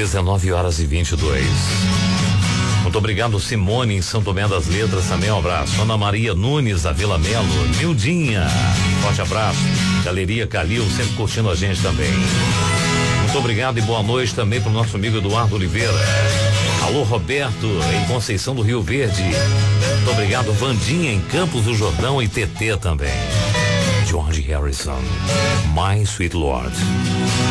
19h22. Muito obrigado, Simone, em São Tomé das Letras, também um abraço. Ana Maria Nunes, da Vila Melo, Mildinha, forte abraço. Galeria Calil, sempre curtindo a gente também. Muito obrigado e boa noite também pro nosso amigo Eduardo Oliveira. Alô, Roberto, em Conceição do Rio Verde. Muito obrigado, Vandinha, em Campos do Jordão e TT também. George Harrison, My Sweet Lord.